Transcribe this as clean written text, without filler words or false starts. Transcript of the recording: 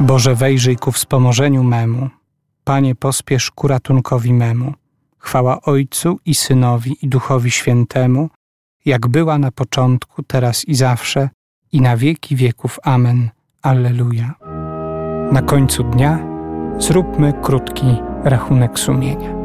Boże, wejrzyj ku wspomożeniu memu. Panie, pospiesz ku ratunkowi memu. Chwała Ojcu i Synowi i Duchowi Świętemu, jak była na początku, teraz i zawsze, i na wieki wieków. Amen. Alleluja. Na końcu dnia zróbmy krótki rachunek sumienia.